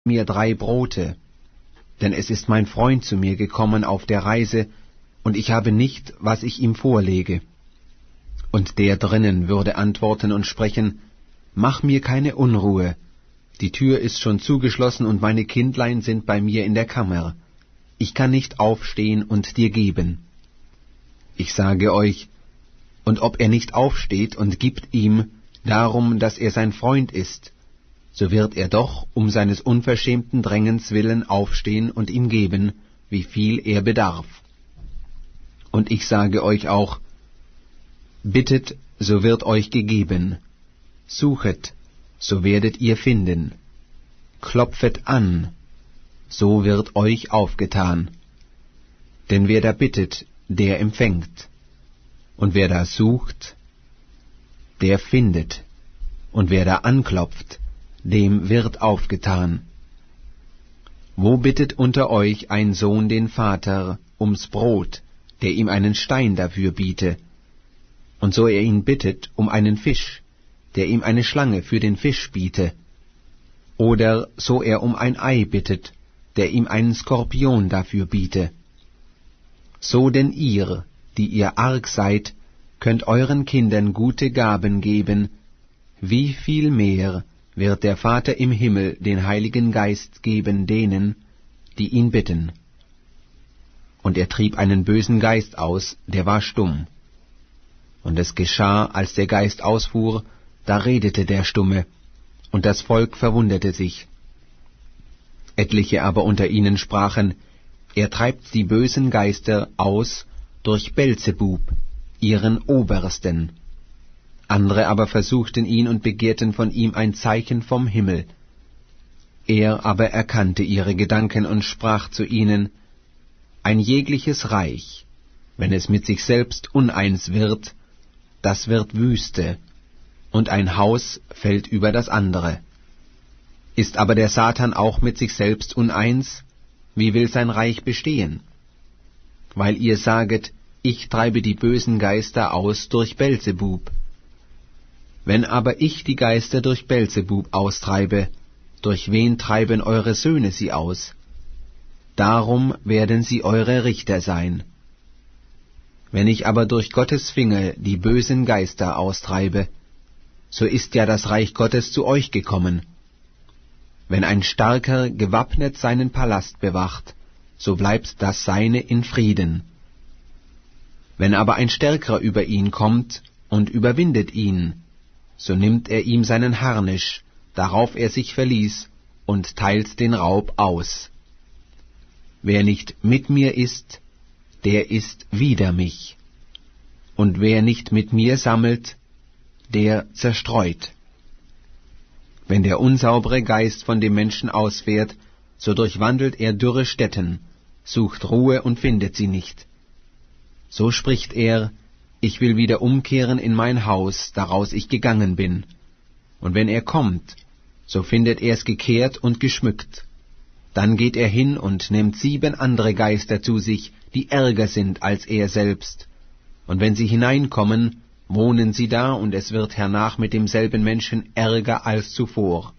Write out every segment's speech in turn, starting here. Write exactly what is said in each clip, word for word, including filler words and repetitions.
mir drei Brote, denn es ist mein Freund zu mir gekommen auf der Reise, und ich habe nicht, was ich ihm vorlege. Und der drinnen würde antworten und sprechen, Mach mir keine Unruhe, die Tür ist schon zugeschlossen und meine Kindlein sind bei mir in der Kammer. Ich kann nicht aufstehen und dir geben. Ich sage euch, und ob er nicht aufsteht und gibt ihm, darum, dass er sein Freund ist, so wird er doch um seines unverschämten Drängens willen aufstehen und ihm geben, wie viel er bedarf. Und ich sage euch auch, bittet, so wird euch gegeben, suchet, so werdet ihr finden, klopfet an, so wird euch aufgetan. Denn wer da bittet, der empfängt, und wer da sucht, der findet, und wer da anklopft, dem wird aufgetan. Wo bittet unter euch ein Sohn den Vater ums Brot, der ihm einen Stein dafür biete, und so er ihn bittet um einen Fisch, der ihm eine Schlange für den Fisch biete, oder so er um ein Ei bittet, der ihm einen Skorpion dafür biete. So denn ihr, die ihr arg seid, könnt euren Kindern gute Gaben geben, wie viel mehr wird der Vater im Himmel den Heiligen Geist geben denen, die ihn bitten. Und er trieb einen bösen Geist aus, der war stumm. Und es geschah, als der Geist ausfuhr, da redete der Stumme, und das Volk verwunderte sich. Etliche aber unter ihnen sprachen, er treibt die bösen Geister aus durch Belzebub, ihren Obersten. Andere aber versuchten ihn und begehrten von ihm ein Zeichen vom Himmel. Er aber erkannte ihre Gedanken und sprach zu ihnen, ein jegliches Reich, wenn es mit sich selbst uneins wird, das wird Wüste, und ein Haus fällt über das andere. Ist aber der Satan auch mit sich selbst uneins, wie will sein Reich bestehen? Weil ihr saget, ich treibe die bösen Geister aus durch Belzebub. Wenn aber ich die Geister durch Belzebub austreibe, durch wen treiben eure Söhne sie aus? Darum werden sie eure Richter sein. Wenn ich aber durch Gottes Finger die bösen Geister austreibe, so ist ja das Reich Gottes zu euch gekommen. Wenn ein Starker gewappnet seinen Palast bewacht, so bleibt das Seine in Frieden. Wenn aber ein Stärkerer über ihn kommt und überwindet ihn, so nimmt er ihm seinen Harnisch, darauf er sich verließ, und teilt den Raub aus. Wer nicht mit mir ist, der ist wider mich. Und wer nicht mit mir sammelt, der zerstreut. Wenn der unsaubere Geist von dem Menschen ausfährt, so durchwandelt er dürre Stätten, sucht Ruhe und findet sie nicht. So spricht er, ich will wieder umkehren in mein Haus, daraus ich gegangen bin. Und wenn er kommt, so findet er es gekehrt und geschmückt. Dann geht er hin und nimmt sieben andere Geister zu sich, die ärger sind als er selbst. Und wenn sie hineinkommen, wohnen sie da, und es wird hernach mit demselben Menschen ärger als zuvor.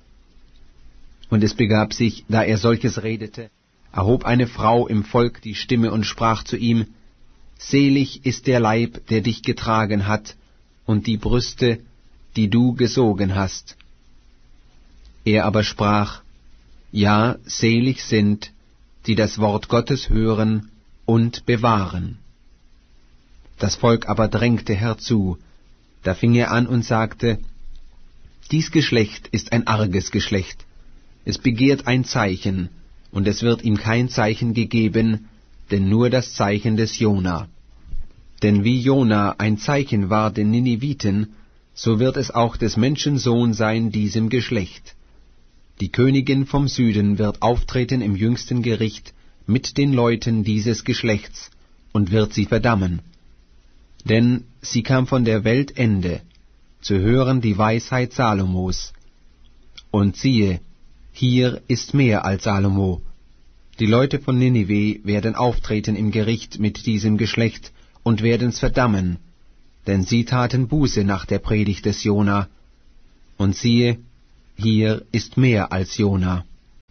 Und es begab sich, da er solches redete, erhob eine Frau im Volk die Stimme und sprach zu ihm, Selig ist der Leib, der dich getragen hat, und die Brüste, die du gesogen hast. Er aber sprach, Ja, selig sind, die das Wort Gottes hören und bewahren. Das Volk aber drängte herzu, da fing er an und sagte, Dies Geschlecht ist ein arges Geschlecht, es begehrt ein Zeichen, und es wird ihm kein Zeichen gegeben, denn nur das Zeichen des Jona. Denn wie Jona ein Zeichen war den Niniviten, so wird es auch des Menschen Sohn sein diesem Geschlecht. Die Königin vom Süden wird auftreten im jüngsten Gericht mit den Leuten dieses Geschlechts und wird sie verdammen. Denn sie kam von der Weltende, zu hören die Weisheit Salomos. Und siehe, hier ist mehr als Salomo. Die Leute von Ninive werden auftreten im Gericht mit diesem Geschlecht und werden's verdammen, denn sie taten Buße nach der Predigt des Jona. Und siehe, hier ist mehr als Jona.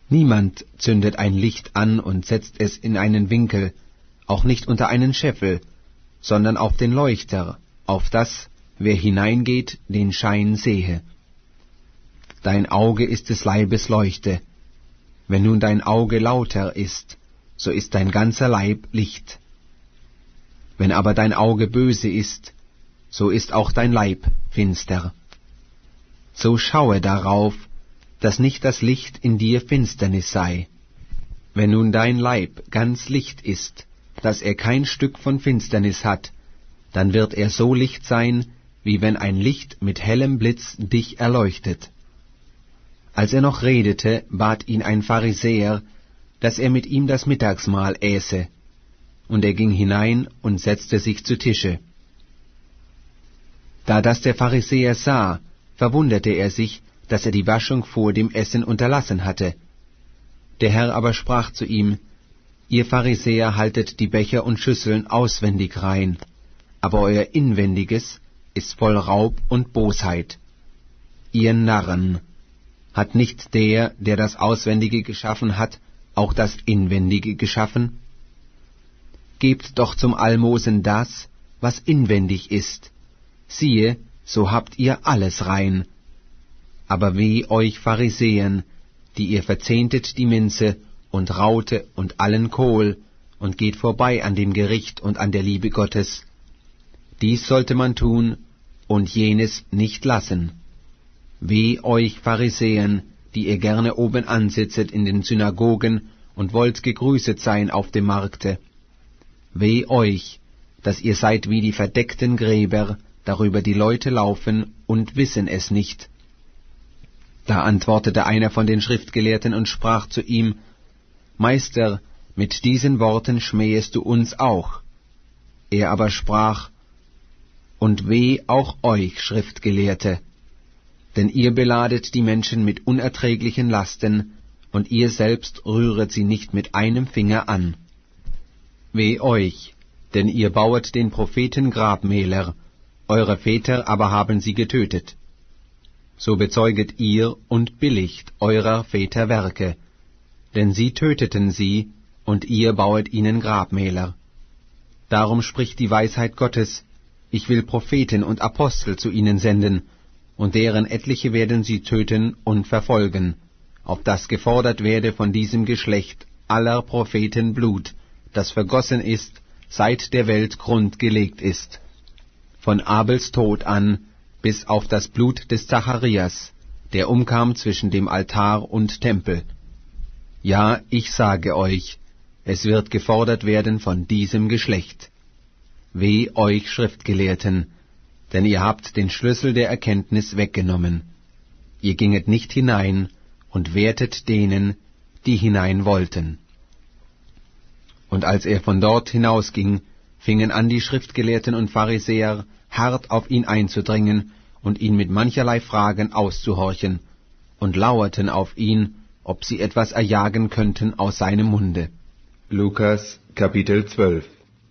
Niemand zündet ein Licht an und setzt es in einen Winkel, auch nicht unter einen Scheffel, sondern auf den Leuchter, auf das, wer hineingeht, den Schein sehe. Dein Auge ist des Leibes Leuchte. Wenn nun dein Auge lauter ist, so ist dein ganzer Leib Licht. Wenn aber dein Auge böse ist, so ist auch dein Leib finster. So schaue darauf, dass nicht das Licht in dir Finsternis sei. Wenn nun dein Leib ganz Licht ist, dass er kein Stück von Finsternis hat, dann wird er so Licht sein, wie wenn ein Licht mit hellem Blitz dich erleuchtet. Als er noch redete, bat ihn ein Pharisäer, dass er mit ihm das Mittagsmahl äße, und er ging hinein und setzte sich zu Tische. Da das der Pharisäer sah, verwunderte er sich, dass er die Waschung vor dem Essen unterlassen hatte. Der Herr aber sprach zu ihm, Ihr Pharisäer haltet die Becher und Schüsseln auswendig rein, aber euer Inwendiges ist voll Raub und Bosheit. Ihr Narren! Hat nicht der, der das Auswendige geschaffen hat, auch das Inwendige geschaffen? Gebt doch zum Almosen das, was inwendig ist. Siehe, so habt ihr alles rein. Aber weh euch Pharisäen, die ihr verzehntet die Minze und Raute und allen Kohl und geht vorbei an dem Gericht und an der Liebe Gottes. Dies sollte man tun und jenes nicht lassen. Weh euch Pharisäen, die ihr gerne oben ansitzet in den Synagogen und wollt gegrüßet sein auf dem Markte. Weh euch, dass ihr seid wie die verdeckten Gräber, darüber die Leute laufen und wissen es nicht. Da antwortete einer von den Schriftgelehrten und sprach zu ihm, Meister, mit diesen Worten schmähest du uns auch. Er aber sprach, Und weh auch euch, Schriftgelehrte, denn ihr beladet die Menschen mit unerträglichen Lasten, und ihr selbst rühret sie nicht mit einem Finger an. Weh euch, denn ihr bauet den Propheten Grabmäler, eure Väter aber haben sie getötet. So bezeuget ihr und billigt eurer Väter Werke, denn sie töteten sie, und ihr bauet ihnen Grabmäler. Darum spricht die Weisheit Gottes, ich will Propheten und Apostel zu ihnen senden, und deren etliche werden sie töten und verfolgen, auf das gefordert werde von diesem Geschlecht aller Propheten Blut, das vergossen ist, seit der Welt Grund gelegt ist. Von Abels Tod an bis auf das Blut des Zacharias, der umkam zwischen dem Altar und Tempel. Ja, ich sage euch, es wird gefordert werden von diesem Geschlecht. Weh euch Schriftgelehrten, denn ihr habt den Schlüssel der Erkenntnis weggenommen. Ihr ginget nicht hinein und wehrtet denen, die hinein wollten. Und als er von dort hinausging, fingen an die Schriftgelehrten und Pharisäer hart auf ihn einzudringen und ihn mit mancherlei Fragen auszuhorchen, und lauerten auf ihn, ob sie etwas erjagen könnten aus seinem Munde. Lukas Kapitel zwölf.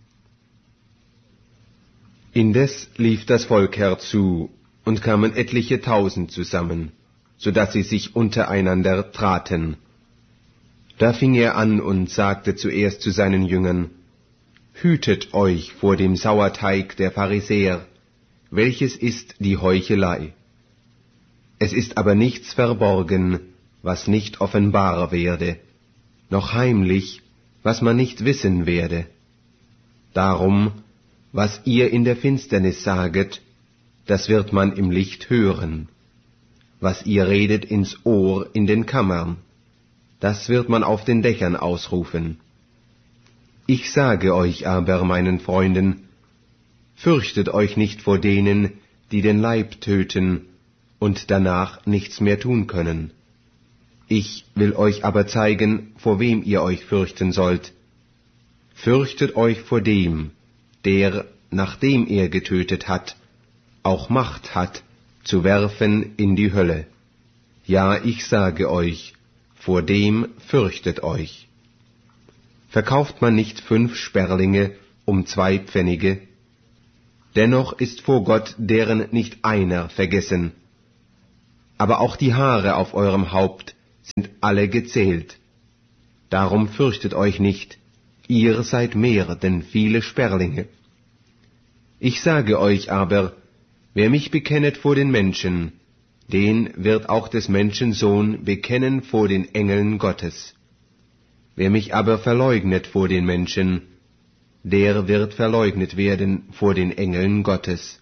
Indes lief das Volk herzu, und kamen etliche Tausend zusammen, so daß sie sich untereinander traten. Da fing er an und sagte zuerst zu seinen Jüngern, Hütet euch vor dem Sauerteig der Pharisäer, welches ist die Heuchelei. Es ist aber nichts verborgen, was nicht offenbar werde, noch heimlich, was man nicht wissen werde. Darum, was ihr in der Finsternis saget, das wird man im Licht hören. Was ihr redet ins Ohr in den Kammern, das wird man auf den Dächern ausrufen. Ich sage euch aber, meinen Freunden, fürchtet euch nicht vor denen, die den Leib töten und danach nichts mehr tun können. Ich will euch aber zeigen, vor wem ihr euch fürchten sollt. Fürchtet euch vor dem, der, nachdem er getötet hat, auch Macht hat, zu werfen in die Hölle. Ja, ich sage euch, vor dem fürchtet euch. Verkauft man nicht fünf Sperlinge um zwei Pfennige? Dennoch ist vor Gott deren nicht einer vergessen. Aber auch die Haare auf eurem Haupt sind alle gezählt. Darum fürchtet euch nicht, ihr seid mehr denn viele Sperlinge. Ich sage euch aber, wer mich bekennet vor den Menschen, den wird auch des Menschen Sohn bekennen vor den Engeln Gottes. Wer mich aber verleugnet vor den Menschen, der wird verleugnet werden vor den Engeln Gottes.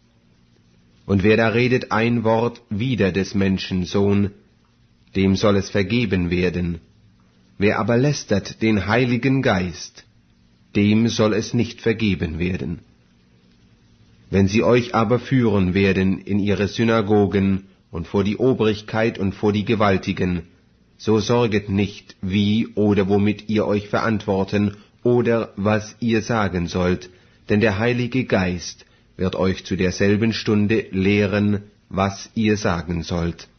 Und wer da redet ein Wort wider des Menschen Sohn, dem soll es vergeben werden. Wer aber lästert den Heiligen Geist, dem soll es nicht vergeben werden. Wenn sie euch aber führen werden in ihre Synagogen und vor die Obrigkeit und vor die Gewaltigen, so sorget nicht, wie oder womit ihr euch verantworten oder was ihr sagen sollt, denn der Heilige Geist wird euch zu derselben Stunde lehren, was ihr sagen sollt.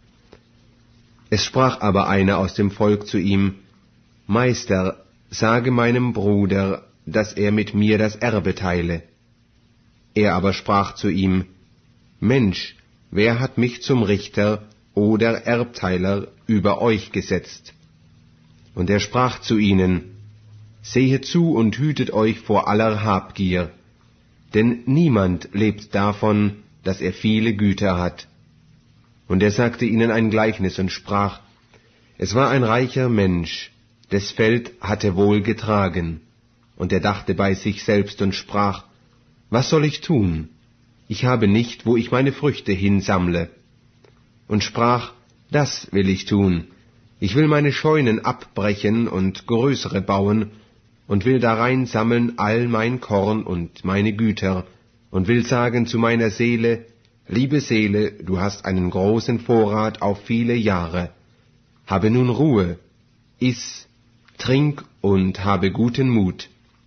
Es sprach aber einer aus dem Volk zu ihm, Meister, sage meinem Bruder, dass er mit mir das Erbe teile. Er aber sprach zu ihm, Mensch, wer hat mich zum Richter oder Erbteiler über euch gesetzt? Und er sprach zu ihnen, Sehet zu und hütet euch vor aller Habgier, denn niemand lebt davon, dass er viele Güter hat. Und er sagte ihnen ein Gleichnis und sprach, Es war ein reicher Mensch, des Feld hatte wohl getragen, und er dachte bei sich selbst und sprach, Was soll ich tun? Ich habe nicht, wo ich meine Früchte hinsammle. Und sprach, Das will ich tun, ich will meine Scheunen abbrechen und größere bauen, und will darein sammeln all mein Korn und meine Güter, und will sagen zu meiner Seele, Liebe Seele, du hast einen großen Vorrat auf viele Jahre. Habe nun Ruhe, iss, trink und habe guten Mut.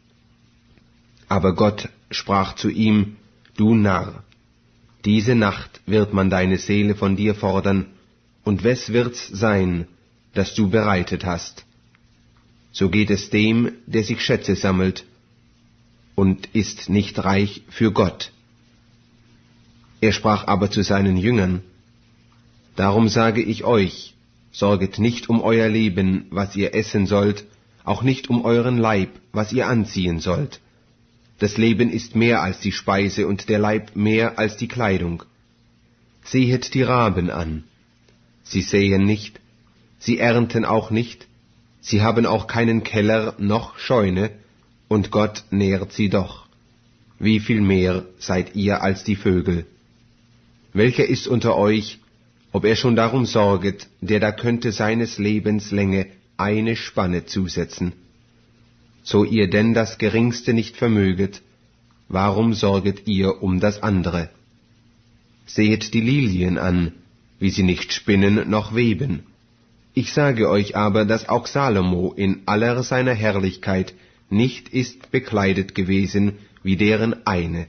Aber Gott sprach zu ihm, Du Narr, diese Nacht wird man deine Seele von dir fordern, und wes wird's sein, das du bereitet hast? So geht es dem, der sich Schätze sammelt, und ist nicht reich für Gott. Er sprach aber zu seinen Jüngern, Darum sage ich euch, sorget nicht um euer Leben, was ihr essen sollt, auch nicht um euren Leib, was ihr anziehen sollt. Das Leben ist mehr als die Speise und der Leib mehr als die Kleidung. Sehet die Raben an. Sie säen nicht, sie ernten auch nicht, sie haben auch keinen Keller noch Scheune, und Gott nährt sie doch. Wie viel mehr seid ihr als die Vögel? Welcher ist unter euch, ob er schon darum sorget, der da könnte seines Lebens Länge eine Spanne zusetzen? So ihr denn das Geringste nicht vermöget, warum sorget ihr um das andere? Sehet die Lilien an, wie sie nicht spinnen noch weben. Ich sage euch aber, dass auch Salomo in aller seiner Herrlichkeit nicht ist bekleidet gewesen wie deren eine.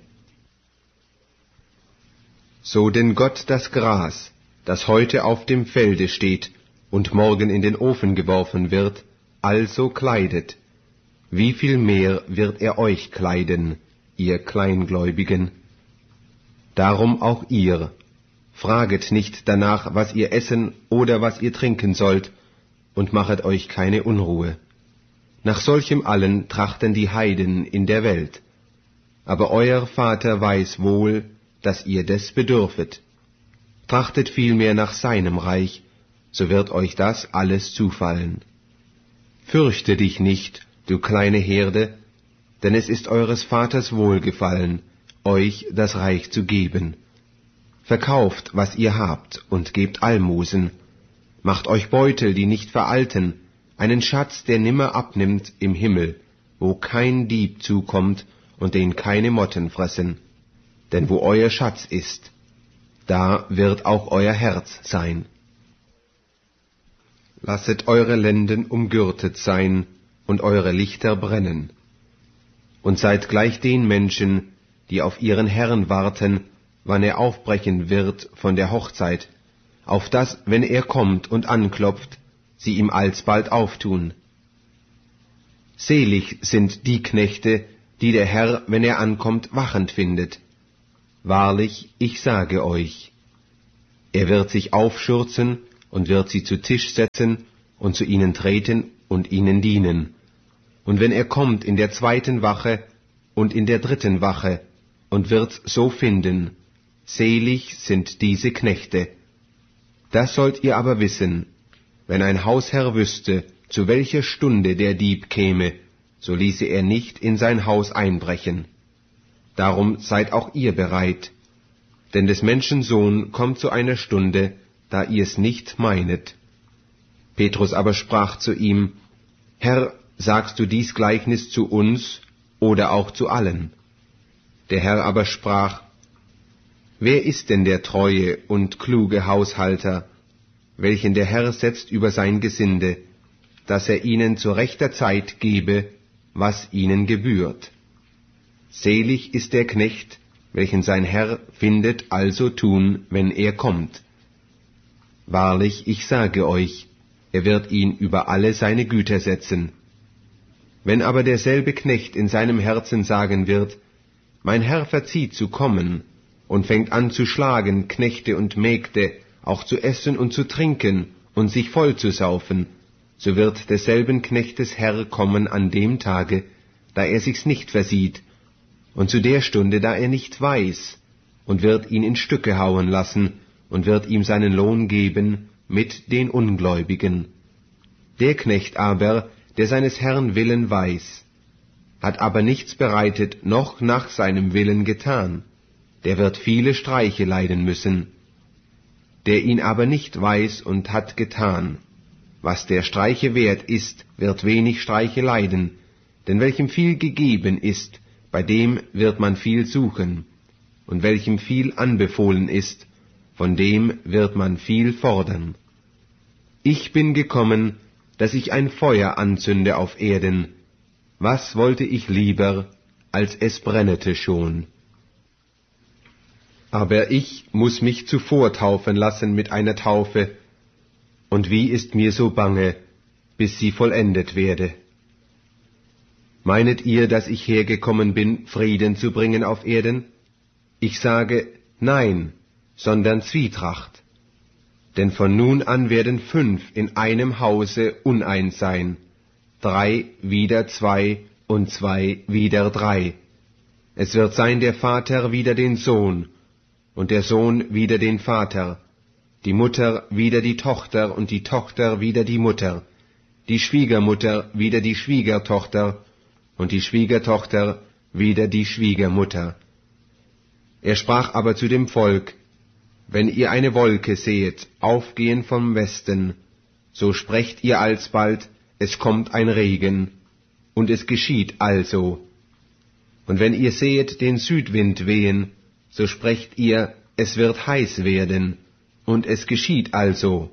So denn Gott das Gras, das heute auf dem Felde steht und morgen in den Ofen geworfen wird, also kleidet, wie viel mehr wird er euch kleiden, ihr Kleingläubigen? Darum auch ihr, fraget nicht danach, was ihr essen oder was ihr trinken sollt, und machet euch keine Unruhe. Nach solchem allen trachten die Heiden in der Welt. Aber euer Vater weiß wohl, dass ihr des bedürfet. Trachtet vielmehr nach seinem Reich, so wird euch das alles zufallen. Fürchte dich nicht, du kleine Herde, denn es ist eures Vaters Wohlgefallen, euch das Reich zu geben. Verkauft, was ihr habt, und gebt Almosen. Macht euch Beutel, die nicht veralten, einen Schatz, der nimmer abnimmt im Himmel, wo kein Dieb zukommt und den keine Motten fressen. Denn wo euer Schatz ist, da wird auch euer Herz sein. Lasset eure Lenden umgürtet sein und eure Lichter brennen. Und seid gleich den Menschen, die auf ihren Herrn warten, wann er aufbrechen wird von der Hochzeit, auf dass, wenn er kommt und anklopft, sie ihm alsbald auftun. Selig sind die Knechte, die der Herr, wenn er ankommt, wachend findet. Wahrlich, ich sage euch, er wird sich aufschürzen und wird sie zu Tisch setzen und zu ihnen treten und ihnen dienen. Und wenn er kommt in der zweiten Wache und in der dritten Wache und wird so finden, selig sind diese Knechte. Das sollt ihr aber wissen, wenn ein Hausherr wüsste, zu welcher Stunde der Dieb käme, so ließe er nicht in sein Haus einbrechen. Darum seid auch ihr bereit, denn des Menschen Sohn kommt zu einer Stunde, da ihr's nicht meinet. Petrus aber sprach zu ihm, Herr, sagst du dies Gleichnis zu uns oder auch zu allen? Der Herr aber sprach, wer ist denn der treue und kluge Haushalter, welchen der Herr setzt über sein Gesinde, dass er ihnen zu rechter Zeit gebe, was ihnen gebührt? Selig ist der Knecht, welchen sein Herr findet also tun, wenn er kommt. Wahrlich, ich sage euch, er wird ihn über alle seine Güter setzen. Wenn aber derselbe Knecht in seinem Herzen sagen wird, mein Herr verzieht zu kommen, und fängt an zu schlagen Knechte und Mägde, auch zu essen und zu trinken und sich voll zu saufen, so wird desselben Knechtes Herr kommen an dem Tage, da er sich's nicht versieht, und zu der Stunde, da er nicht weiß, und wird ihn in Stücke hauen lassen, und wird ihm seinen Lohn geben mit den Ungläubigen. Der Knecht aber, der seines Herrn Willen weiß, hat aber nichts bereitet noch nach seinem Willen getan, der wird viele Streiche leiden müssen. Der ihn aber nicht weiß und hat getan, was der Streiche wert ist, wird wenig Streiche leiden, denn welchem viel gegeben ist, bei dem wird man viel suchen, und welchem viel anbefohlen ist, von dem wird man viel fordern. Ich bin gekommen, dass ich ein Feuer anzünde auf Erden. Was wollte ich lieber, als es brennete schon? Aber ich muß mich zuvor taufen lassen mit einer Taufe, und wie ist mir so bange, bis sie vollendet werde. Meinet ihr, dass ich hergekommen bin, Frieden zu bringen auf Erden? Ich sage, nein, sondern Zwietracht. Denn von nun an werden fünf in einem Hause uneins sein, drei wider zwei und zwei wider drei. Es wird sein der Vater wider den Sohn, und der Sohn wider den Vater, die Mutter wider die Tochter und die Tochter wider die Mutter, die Schwiegermutter wider die Schwiegertochter und die Schwiegertochter wider die Schwiegermutter. Er sprach aber zu dem Volk, wenn ihr eine Wolke sehet, aufgehen vom Westen, so sprecht ihr alsbald, es kommt ein Regen, und es geschieht also. Und wenn ihr sehet den Südwind wehen, so sprecht ihr, es wird heiß werden, und es geschieht also.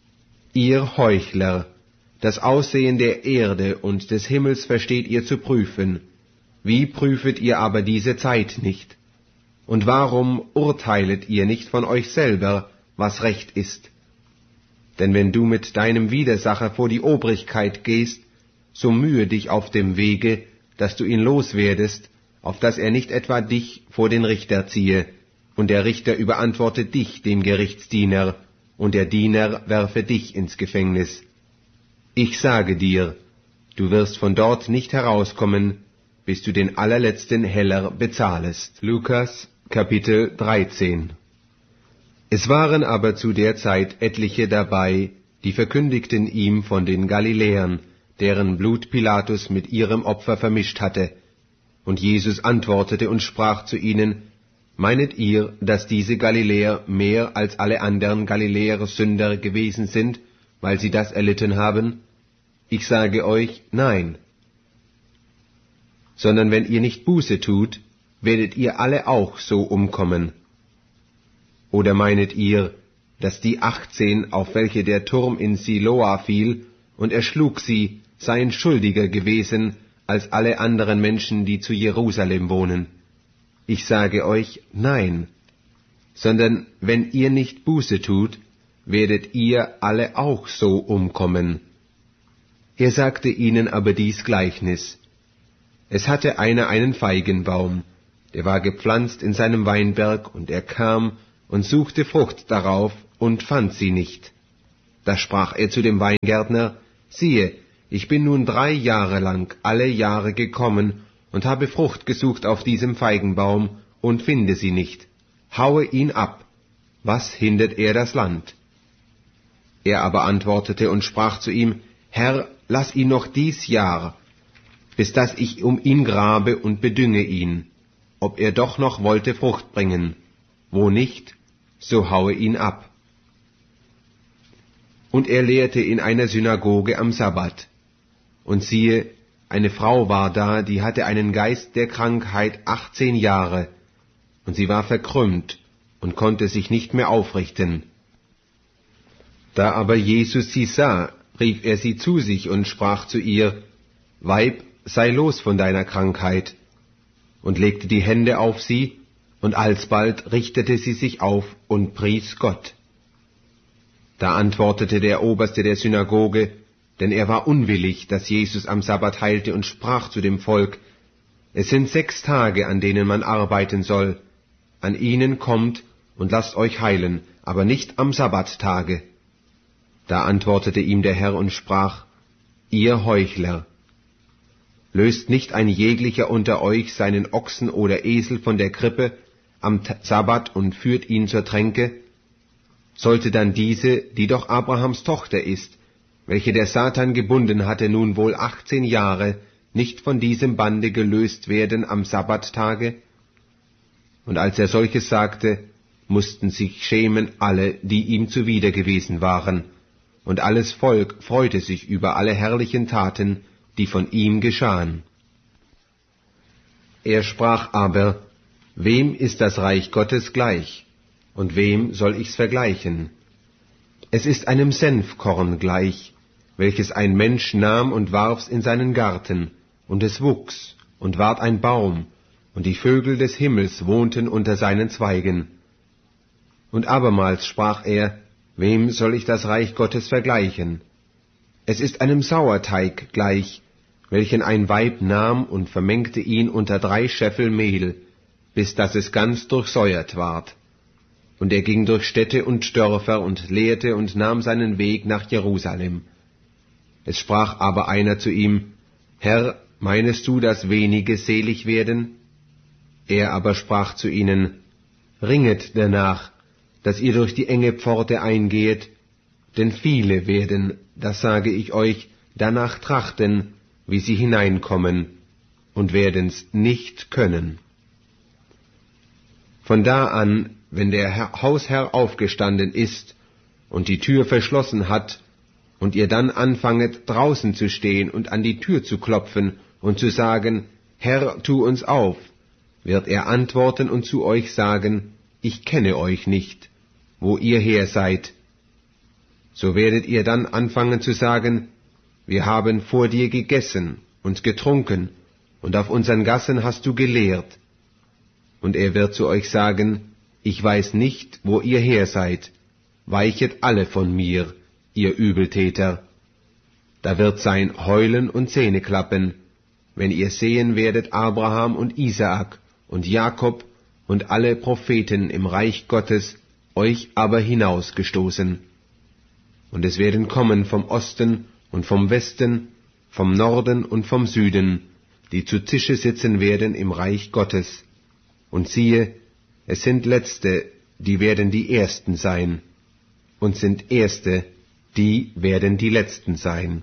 Ihr Heuchler, das Aussehen der Erde und des Himmels versteht ihr zu prüfen. Wie prüfet ihr aber diese Zeit nicht? Und warum urteilet ihr nicht von euch selber, was recht ist? Denn wenn du mit deinem Widersacher vor die Obrigkeit gehst, so mühe dich auf dem Wege, dass du ihn loswerdest, auf dass er nicht etwa dich vor den Richter ziehe, und der Richter überantworte dich dem Gerichtsdiener, und der Diener werfe dich ins Gefängnis. Ich sage dir, du wirst von dort nicht herauskommen, bis du den allerletzten Heller bezahlest. Lukas, Kapitel dreizehn. Es waren aber zu der Zeit etliche dabei, die verkündigten ihm von den Galiläern, deren Blut Pilatus mit ihrem Opfer vermischt hatte. Und Jesus antwortete und sprach zu ihnen, meinet ihr, dass diese Galiläer mehr als alle anderen Galiläer Sünder gewesen sind, weil sie das erlitten haben? Ich sage euch, nein. Sondern wenn ihr nicht Buße tut, werdet ihr alle auch so umkommen. Oder meinet ihr, dass die achtzehn, auf welche der Turm in Siloa fiel, und erschlug sie, seien schuldiger gewesen als alle anderen Menschen, die zu Jerusalem wohnen? Ich sage euch, nein, sondern wenn ihr nicht Buße tut, werdet ihr alle auch so umkommen. Er sagte ihnen aber dies Gleichnis. Es hatte einer einen Feigenbaum, der war gepflanzt in seinem Weinberg, und er kam und suchte Frucht darauf und fand sie nicht. Da sprach er zu dem Weingärtner, siehe, ich bin nun drei Jahre lang alle Jahre gekommen und habe Frucht gesucht auf diesem Feigenbaum und finde sie nicht. Haue ihn ab. Was hindert er das Land? Er aber antwortete und sprach zu ihm, Herr, lass ihn noch dies Jahr, bis dass ich um ihn grabe und bedünge ihn, ob er doch noch wollte Frucht bringen. Wo nicht, so haue ihn ab. Und er lehrte in einer Synagoge am Sabbat. Und siehe, eine Frau war da, die hatte einen Geist der Krankheit achtzehn Jahre, und sie war verkrümmt und konnte sich nicht mehr aufrichten. Da aber Jesus sie sah, rief er sie zu sich und sprach zu ihr, Weib, sei los von deiner Krankheit, und legte die Hände auf sie, und alsbald richtete sie sich auf und pries Gott. Da antwortete der Oberste der Synagoge, denn er war unwillig, dass Jesus am Sabbat heilte, und sprach zu dem Volk, es sind sechs Tage, an denen man arbeiten soll, an ihnen kommt und lasst euch heilen, aber nicht am Sabbattage. Da antwortete ihm der Herr und sprach, ihr Heuchler, löst nicht ein jeglicher unter euch seinen Ochsen oder Esel von der Krippe am Sabbat und führt ihn zur Tränke? Sollte dann diese, die doch Abrahams Tochter ist, welche der Satan gebunden hatte, nun wohl achtzehn Jahre, nicht von diesem Bande gelöst werden am Sabbattage? Und als er solches sagte, mussten sich schämen alle, die ihm zuwider gewesen waren, und alles Volk freute sich über alle herrlichen Taten, die von ihm geschahen. Er sprach aber, wem ist das Reich Gottes gleich, und wem soll ich's vergleichen? Es ist einem Senfkorn gleich, welches ein Mensch nahm und warf's in seinen Garten, und es wuchs und ward ein Baum, und die Vögel des Himmels wohnten unter seinen Zweigen. Und abermals sprach er, wem soll ich das Reich Gottes vergleichen? Es ist einem Sauerteig gleich, welchen ein Weib nahm und vermengte ihn unter drei Scheffel Mehl, bis dass es ganz durchsäuert ward. Und er ging durch Städte und Dörfer und lehrte und nahm seinen Weg nach Jerusalem. Es sprach aber einer zu ihm, Herr, meinest du, dass wenige selig werden? Er aber sprach zu ihnen, ringet danach, dass ihr durch die enge Pforte eingehet, denn viele werden, das sage ich euch, danach trachten, wie sie hineinkommen, und werden's nicht können. Von da an, wenn der Hausherr aufgestanden ist und die Tür verschlossen hat, und ihr dann anfanget draußen zu stehen und an die Tür zu klopfen und zu sagen, Herr, tu uns auf, wird er antworten und zu euch sagen, ich kenne euch nicht, wo ihr her seid. So werdet ihr dann anfangen zu sagen, wir haben vor dir gegessen und getrunken, und auf unseren Gassen hast du gelehrt. Und er wird zu euch sagen, ich weiß nicht, wo ihr her seid, weichet alle von mir, ihr Übeltäter. Da wird sein Heulen und Zähneklappen, wenn ihr sehen werdet Abraham und Isaak und Jakob und alle Propheten im Reich Gottes, euch aber hinausgestoßen. Und es werden kommen vom Osten und vom Westen, vom Norden und vom Süden, die zu Tische sitzen werden im Reich Gottes. Und siehe, es sind Letzte, die werden die Ersten sein, und sind Erste, die werden die Letzten sein.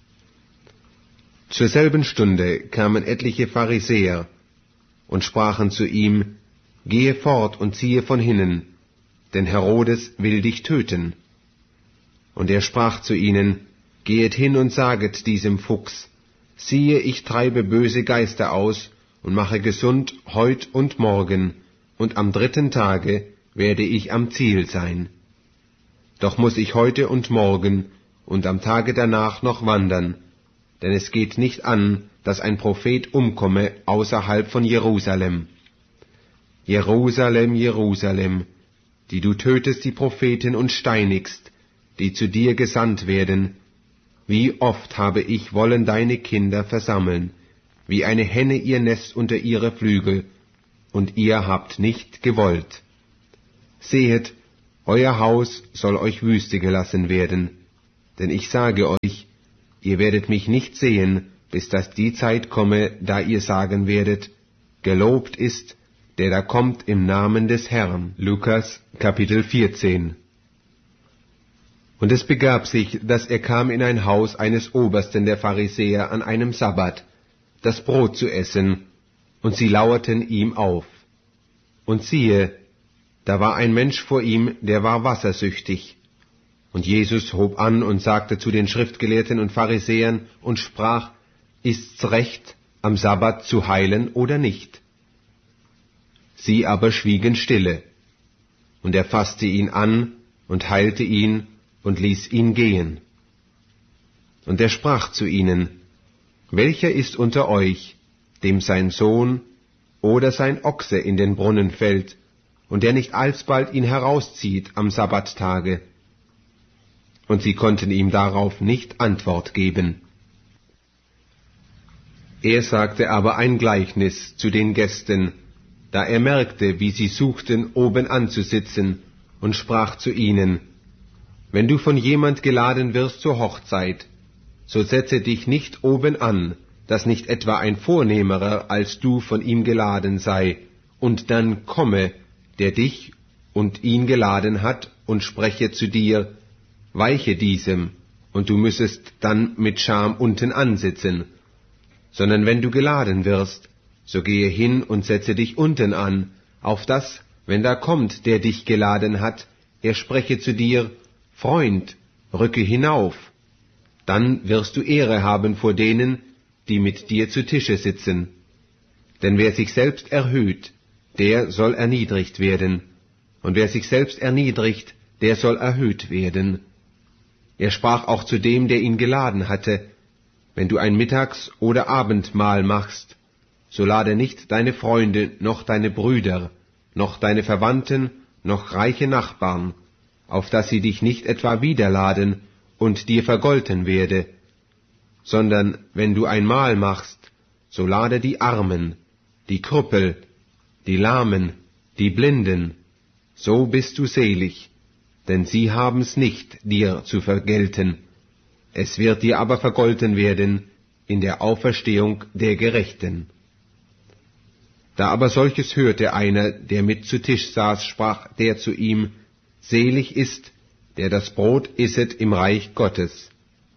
Zur selben Stunde kamen etliche Pharisäer und sprachen zu ihm, gehe fort und ziehe von hinnen, denn Herodes will dich töten. Und er sprach zu ihnen, gehet hin und saget diesem Fuchs, siehe, ich treibe böse Geister aus und mache gesund heut und morgen, und am dritten Tage werde ich am Ziel sein. Doch muß ich heute und morgen und am Tage danach noch wandern, denn es geht nicht an, dass ein Prophet umkomme außerhalb von Jerusalem. Jerusalem, Jerusalem, die du tötest die Propheten und steinigst, die zu dir gesandt werden, wie oft habe ich wollen deine Kinder versammeln, wie eine Henne ihr Nest unter ihre Flügel, und ihr habt nicht gewollt. Sehet, euer Haus soll euch Wüste gelassen werden, denn ich sage euch, ihr werdet mich nicht sehen, bis dass die Zeit komme, da ihr sagen werdet, gelobt ist, der da kommt im Namen des Herrn. Lukas Kapitel vierzehn. Und es begab sich, dass er kam in ein Haus eines Obersten der Pharisäer an einem Sabbat, das Brot zu essen, und sie lauerten ihm auf. Und siehe, da war ein Mensch vor ihm, der war wassersüchtig. Und Jesus hob an und sagte zu den Schriftgelehrten und Pharisäern und sprach, ist's recht, am Sabbat zu heilen oder nicht? Sie aber schwiegen stille. Und er fasste ihn an und heilte ihn und ließ ihn gehen. Und er sprach zu ihnen, welcher ist unter euch, dem sein Sohn oder sein Ochse in den Brunnen fällt, und der nicht alsbald ihn herauszieht am Sabbattage? Und sie konnten ihm darauf nicht Antwort geben. Er sagte aber ein Gleichnis zu den Gästen, da er merkte, wie sie suchten, oben anzusitzen, und sprach zu ihnen, wenn du von jemand geladen wirst zur Hochzeit, so setze dich nicht oben an, dass nicht etwa ein Vornehmerer als du von ihm geladen sei, und dann komme, der dich und ihn geladen hat, und spreche zu dir, weiche diesem, und du müssest dann mit Scham unten ansitzen, sondern wenn du geladen wirst, so gehe hin und setze dich unten an, auf das, wenn da kommt, der dich geladen hat, er spreche zu dir, Freund, rücke hinauf, dann wirst du Ehre haben vor denen, die mit dir zu Tische sitzen. Denn wer sich selbst erhöht, der soll erniedrigt werden, und wer sich selbst erniedrigt, der soll erhöht werden. Er sprach auch zu dem, der ihn geladen hatte, wenn du ein Mittags- oder Abendmahl machst, so lade nicht deine Freunde, noch deine Brüder, noch deine Verwandten, noch reiche Nachbarn, auf dass sie dich nicht etwa wiederladen und dir vergolten werde, sondern wenn du ein Mahl machst, so lade die Armen, die Krüppel, die Lahmen, die Blinden, so bist du selig, denn sie haben's nicht, dir zu vergelten. Es wird dir aber vergolten werden in der Auferstehung der Gerechten. Da aber solches hörte einer, der mit zu Tisch saß, sprach der zu ihm, selig ist, der das Brot isset im Reich Gottes.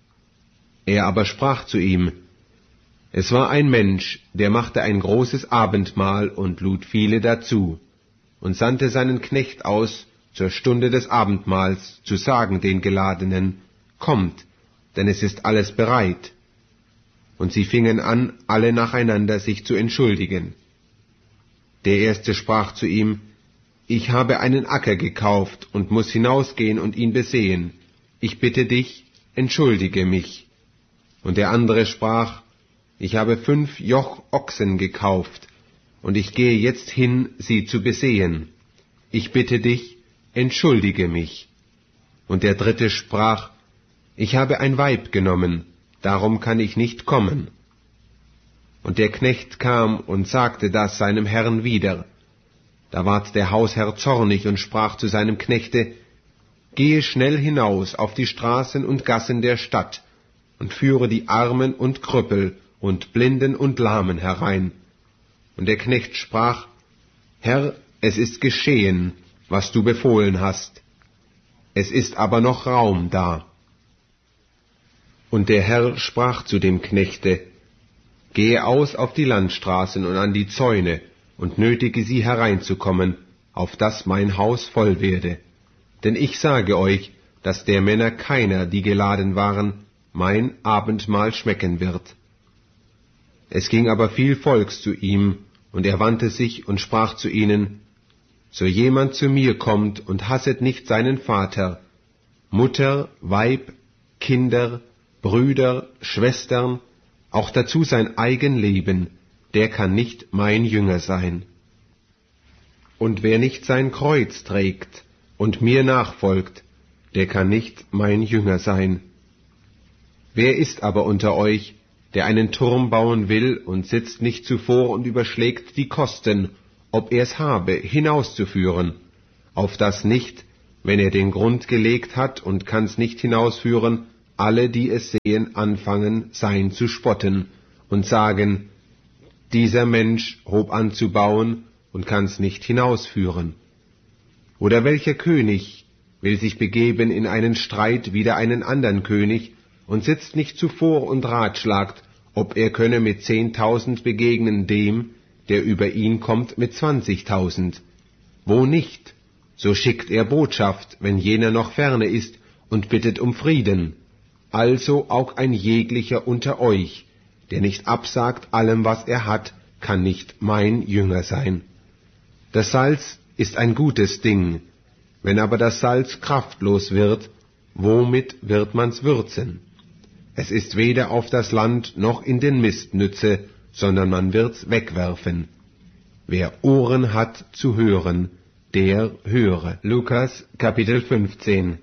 Er aber sprach zu ihm, es war ein Mensch, der machte ein großes Abendmahl und lud viele dazu, und sandte seinen Knecht aus, zur Stunde des Abendmahls zu sagen den Geladenen, kommt, denn es ist alles bereit. Und sie fingen an, alle nacheinander sich zu entschuldigen. Der erste sprach zu ihm, ich habe einen Acker gekauft und muß hinausgehen und ihn besehen. Ich bitte dich, entschuldige mich. Und der andere sprach, ich habe fünf Joch Ochsen gekauft, und ich gehe jetzt hin, sie zu besehen. Ich bitte dich, entschuldige mich. Und der dritte sprach, ich habe ein Weib genommen, darum kann ich nicht kommen. Und der Knecht kam und sagte das seinem Herrn wieder. Da ward der Hausherr zornig und sprach zu seinem Knechte, gehe schnell hinaus auf die Straßen und Gassen der Stadt und führe die Armen und Krüppel und Blinden und Lahmen herein. Und der Knecht sprach, Herr, es ist geschehen, was du befohlen hast. Es ist aber noch Raum da. Und der Herr sprach zu dem Knechte, gehe aus auf die Landstraßen und an die Zäune und nötige sie hereinzukommen, auf dass mein Haus voll werde. Denn ich sage euch, dass der Männer keiner, die geladen waren, mein Abendmahl schmecken wird. Es ging aber viel Volks zu ihm, und er wandte sich und sprach zu ihnen, so jemand zu mir kommt und hasset nicht seinen Vater, Mutter, Weib, Kinder, Brüder, Schwestern, auch dazu sein eigen Leben, der kann nicht mein Jünger sein. Und wer nicht sein Kreuz trägt und mir nachfolgt, der kann nicht mein Jünger sein. Wer ist aber unter euch, der einen Turm bauen will und sitzt nicht zuvor und überschlägt die Kosten, ob er's habe, hinauszuführen, auf das nicht, wenn er den Grund gelegt hat und kann's nicht hinausführen, alle, die es sehen, anfangen, sein zu spotten und sagen, dieser Mensch hob an zu bauen und kann's nicht hinausführen. Oder welcher König will sich begeben in einen Streit wider einen anderen König und sitzt nicht zuvor und ratschlagt, ob er könne mit zehntausend begegnen dem, der über ihn kommt mit zwanzigtausend. Wo nicht, so schickt er Botschaft, wenn jener noch ferne ist, und bittet um Frieden. Also auch ein jeglicher unter euch, der nicht absagt allem, was er hat, kann nicht mein Jünger sein. Das Salz ist ein gutes Ding, wenn aber das Salz kraftlos wird, womit wird man's würzen? Es ist weder auf das Land noch in den Mist nütze, sondern man wird's wegwerfen. Wer Ohren hat zu hören, der höre. Lukas Kapitel fünfzehn.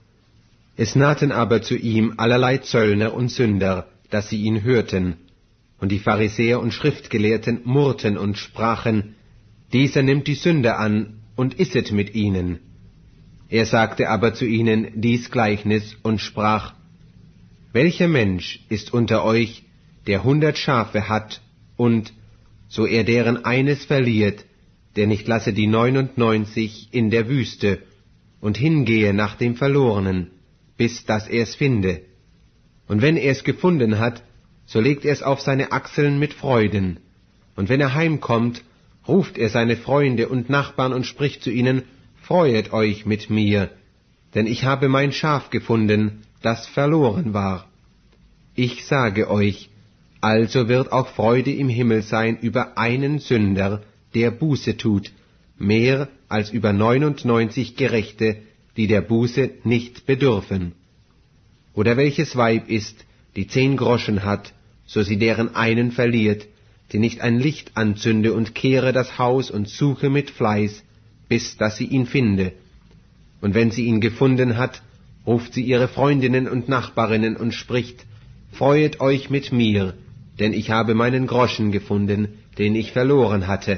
Es nahten aber zu ihm allerlei Zöllner und Sünder, dass sie ihn hörten. Und die Pharisäer und Schriftgelehrten murrten und sprachen, dieser nimmt die Sünder an und isset mit ihnen. Er sagte aber zu ihnen dies Gleichnis und sprach, welcher Mensch ist unter euch, der hundert Schafe hat, und, so er deren eines verliert, der nicht lasse die neunundneunzig in der Wüste und hingehe nach dem Verlorenen, bis dass er's finde. Und wenn er's gefunden hat, so legt er's auf seine Achseln mit Freuden. Und wenn er heimkommt, ruft er seine Freunde und Nachbarn und spricht zu ihnen, freuet euch mit mir, denn ich habe mein Schaf gefunden, das verloren war. Ich sage euch, also wird auch Freude im Himmel sein über einen Sünder, der Buße tut, mehr als über neunundneunzig Gerechte, die der Buße nicht bedürfen. Oder welches Weib ist, die zehn Groschen hat, so sie deren einen verliert, die nicht ein Licht anzünde und kehre das Haus und suche mit Fleiß, bis dass sie ihn finde. Und wenn sie ihn gefunden hat, ruft sie ihre Freundinnen und Nachbarinnen und spricht, freuet euch mit mir, denn ich habe meinen Groschen gefunden, den ich verloren hatte.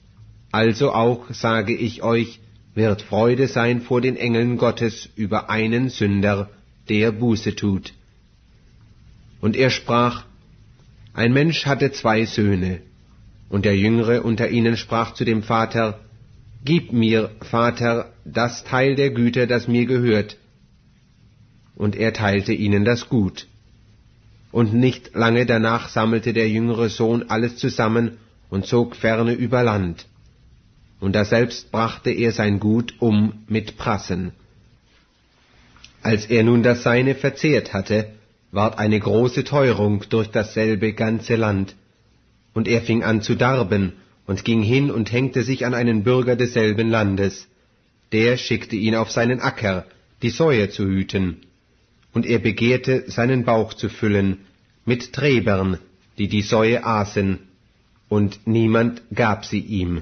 Also auch, sage ich euch, wird Freude sein vor den Engeln Gottes über einen Sünder, der Buße tut. Und er sprach, ein Mensch hatte zwei Söhne, und der Jüngere unter ihnen sprach zu dem Vater, gib mir, Vater, das Teil der Güter, das mir gehört. Und er teilte ihnen das Gut. Und nicht lange danach sammelte der jüngere Sohn alles zusammen und zog ferne über Land. Und daselbst brachte er sein Gut um mit Prassen. Als er nun das Seine verzehrt hatte, ward eine große Teuerung durch dasselbe ganze Land. Und er fing an zu darben und ging hin und hängte sich an einen Bürger desselben Landes. Der schickte ihn auf seinen Acker, die Säue zu hüten. Und er begehrte, seinen Bauch zu füllen mit Träbern, die die Säue aßen, und niemand gab sie ihm.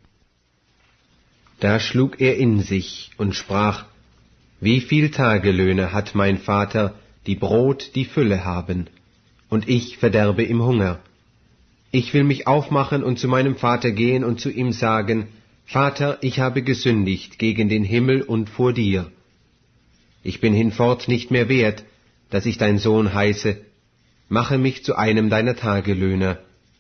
Da schlug er in sich und sprach, wie viel Tagelöhne hat mein Vater, die Brot die Fülle haben, und ich verderbe im Hunger. Ich will mich aufmachen und zu meinem Vater gehen und zu ihm sagen, Vater, ich habe gesündigt gegen den Himmel und vor dir. Ich bin hinfort nicht mehr wert, dass ich dein Sohn heiße, mache mich zu einem deiner Tagelöhner.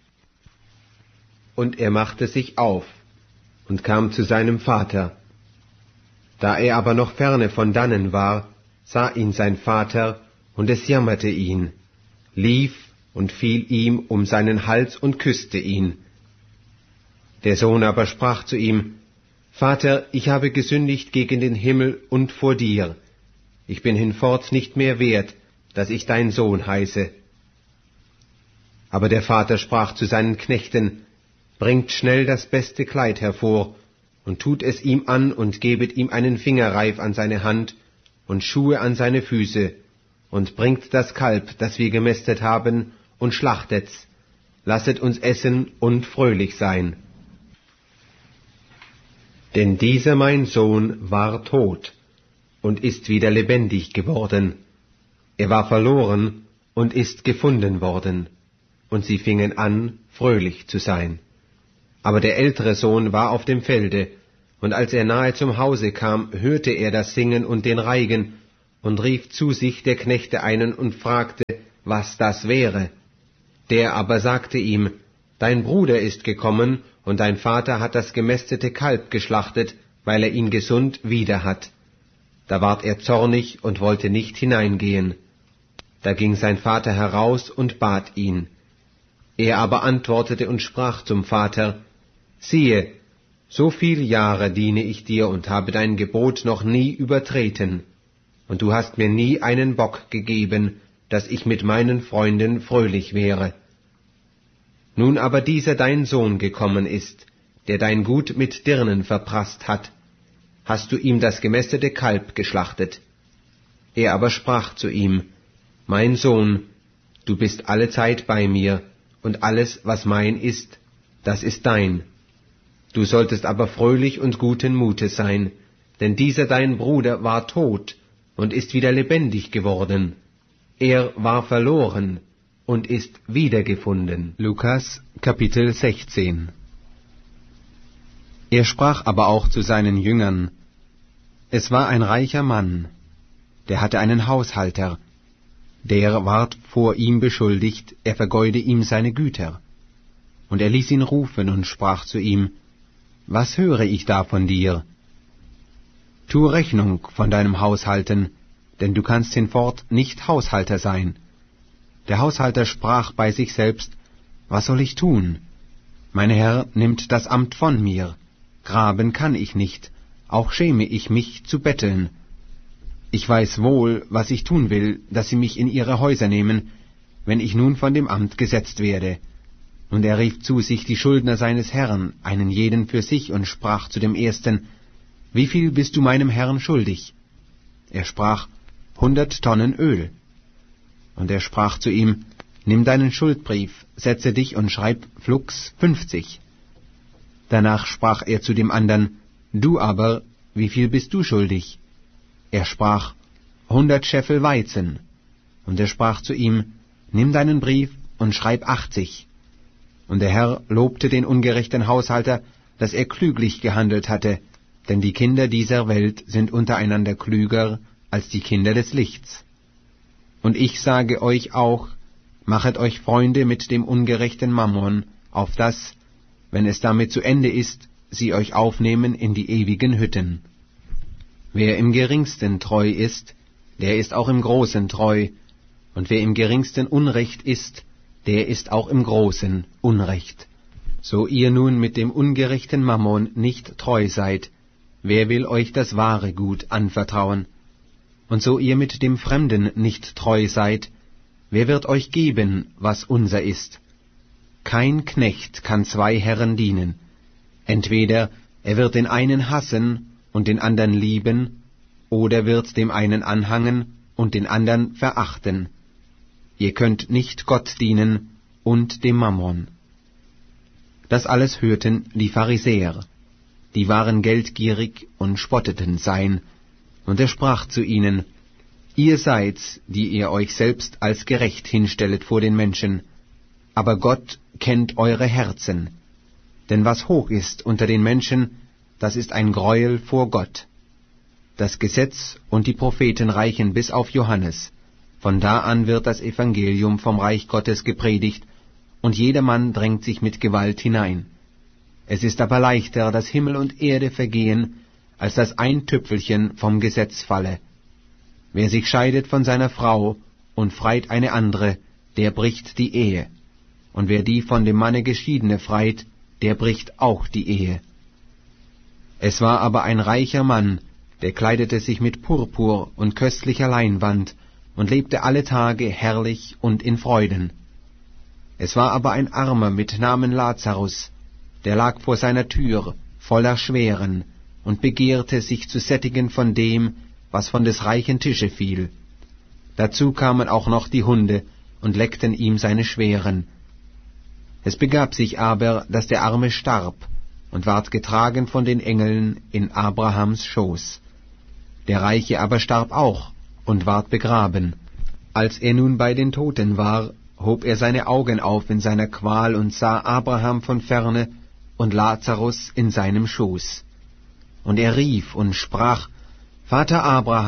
Und er machte sich auf und kam zu seinem Vater. Da er aber noch ferne von dannen war, sah ihn sein Vater, und es jammerte ihn, lief und fiel ihm um seinen Hals und küsste ihn. Der Sohn aber sprach zu ihm, Vater, ich habe gesündigt gegen den Himmel und vor dir. Ich bin hinfort nicht mehr wert, dass ich dein Sohn heiße. Aber der Vater sprach zu seinen Knechten, bringt schnell das beste Kleid hervor, und tut es ihm an und gebet ihm einen Fingerreif an seine Hand und Schuhe an seine Füße, und bringt das Kalb, das wir gemästet haben, und schlachtet's. Lasset uns essen und fröhlich sein. Denn dieser mein Sohn war tot und ist wieder lebendig geworden. Er war verloren und ist gefunden worden. Und sie fingen an, fröhlich zu sein. Aber der ältere Sohn war auf dem Felde, und als er nahe zum Hause kam, hörte er das Singen und den Reigen, und rief zu sich der Knechte einen und fragte, was das wäre. Der aber sagte ihm, dein Bruder ist gekommen, und dein Vater hat das gemästete Kalb geschlachtet, weil er ihn gesund wieder hat. Da ward er zornig und wollte nicht hineingehen. Da ging sein Vater heraus und bat ihn. Er aber antwortete und sprach zum Vater, siehe, so viele Jahre diene ich dir und habe dein Gebot noch nie übertreten, und du hast mir nie einen Bock gegeben, dass ich mit meinen Freunden fröhlich wäre. Nun aber dieser dein Sohn gekommen ist, der dein Gut mit Dirnen verprasst hat, hast du ihm das gemästete Kalb geschlachtet. Er aber sprach zu ihm, mein Sohn, du bist allezeit bei mir, und alles, was mein ist, das ist dein. Du solltest aber fröhlich und guten Mutes sein, denn dieser dein Bruder war tot und ist wieder lebendig geworden. Er war verloren und ist wiedergefunden. Lukas Kapitel sechzehn. Er sprach aber auch zu seinen Jüngern, es war ein reicher Mann, der hatte einen Haushalter, der ward vor ihm beschuldigt, er vergeude ihm seine Güter. Und er ließ ihn rufen und sprach zu ihm, was höre ich da von dir? Tu Rechnung von deinem Haushalten, denn du kannst hinfort nicht Haushalter sein. Der Haushalter sprach bei sich selbst, was soll ich tun? Mein Herr nimmt das Amt von mir, graben kann ich nicht, auch schäme ich mich zu betteln. Ich weiß wohl, was ich tun will, dass sie mich in ihre Häuser nehmen, wenn ich nun von dem Amt gesetzt werde. Und er rief zu sich die Schuldner seines Herrn, einen jeden für sich, und sprach zu dem Ersten, wie viel bist du meinem Herrn schuldig? Er sprach, hundert Tonnen Öl. Und er sprach zu ihm, nimm deinen Schuldbrief, setze dich und schreib flugs fünfzig. Danach sprach er zu dem andern, du aber, wie viel bist du schuldig? Er sprach, hundert Scheffel Weizen. Und er sprach zu ihm, nimm deinen Brief und schreib achtzig. Und der Herr lobte den ungerechten Haushalter, dass er klüglich gehandelt hatte, denn die Kinder dieser Welt sind untereinander klüger als die Kinder des Lichts. Und ich sage euch auch, machet euch Freunde mit dem ungerechten Mammon, auf dass, wenn es damit zu Ende ist, sie euch aufnehmen in die ewigen Hütten. Wer im Geringsten treu ist, der ist auch im Großen treu, und wer im Geringsten Unrecht ist, der ist auch im Großen Unrecht. So ihr nun mit dem ungerechten Mammon nicht treu seid, wer will euch das wahre Gut anvertrauen? Und so ihr mit dem Fremden nicht treu seid, wer wird euch geben, was unser ist? Kein Knecht kann zwei Herren dienen. Entweder er wird den einen hassen und den andern lieben, oder wird dem einen anhangen und den andern verachten. Ihr könnt nicht Gott dienen und dem Mammon. Das alles hörten die Pharisäer, die waren geldgierig und spotteten sein, und er sprach zu ihnen, ihr seid's, die ihr euch selbst als gerecht hinstellet vor den Menschen, aber Gott kennt eure Herzen. Denn was hoch ist unter den Menschen, das ist ein Greuel vor Gott. Das Gesetz und die Propheten reichen bis auf Johannes. Von da an wird das Evangelium vom Reich Gottes gepredigt, und jedermann drängt sich mit Gewalt hinein. Es ist aber leichter, dass Himmel und Erde vergehen, als dass ein Tüpfelchen vom Gesetz falle. Wer sich scheidet von seiner Frau und freit eine andere, der bricht die Ehe. Und wer die von dem Manne Geschiedene freit, der bricht auch die Ehe. Es war aber ein reicher Mann, der kleidete sich mit Purpur und köstlicher Leinwand und lebte alle Tage herrlich und in Freuden. Es war aber ein Armer mit Namen Lazarus, der lag vor seiner Tür, voller Schweren, und begehrte, sich zu sättigen von dem, was von des reichen Tische fiel. Dazu kamen auch noch die Hunde und leckten ihm seine Schweren. Es begab sich aber, dass der Arme starb und ward getragen von den Engeln in Abrahams Schoß. Der Reiche aber starb auch und ward begraben. Als er nun bei den Toten war, hob er seine Augen auf in seiner Qual und sah Abraham von ferne und Lazarus in seinem Schoß. Und er rief und sprach, Vater Abraham,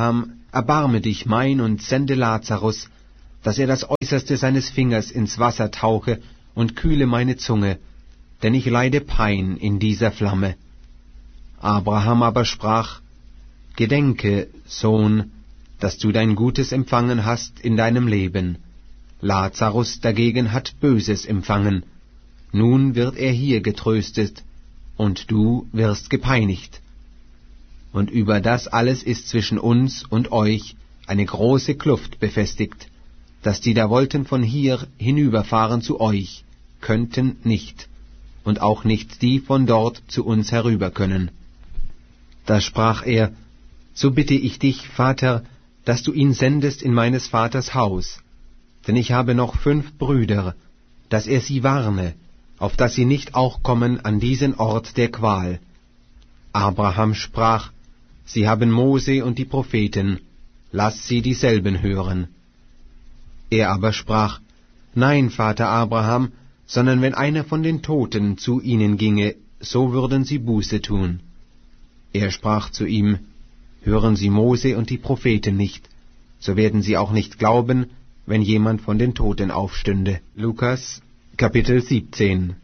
erbarme dich mein und sende Lazarus, dass er das Äußerste seines Fingers ins Wasser tauche und kühle meine Zunge, denn ich leide Pein in dieser Flamme. Abraham aber sprach, Gedenke, Sohn, dass du dein Gutes empfangen hast in deinem Leben. Lazarus dagegen hat Böses empfangen. Nun wird er hier getröstet, und du wirst gepeinigt. Und über das alles ist zwischen uns und euch eine große Kluft befestigt, dass die da wollten von hier hinüberfahren zu euch, könnten nicht, und auch nicht die von dort zu uns herüber können. Da sprach er, so bitte ich dich, Vater, dass du ihn sendest in meines Vaters Haus, denn ich habe noch fünf Brüder, dass er sie warne, auf dass sie nicht auch kommen an diesen Ort der Qual. Abraham sprach, sie haben Mose und die Propheten, lass sie dieselben hören. Er aber sprach, nein, Vater Abraham, sondern wenn einer von den Toten zu ihnen ginge, so würden sie Buße tun. Er sprach zu ihm, hören sie Mose und die Propheten nicht, so werden sie auch nicht glauben, wenn jemand von den Toten aufstünde. Lukas, Kapitel siebzehn.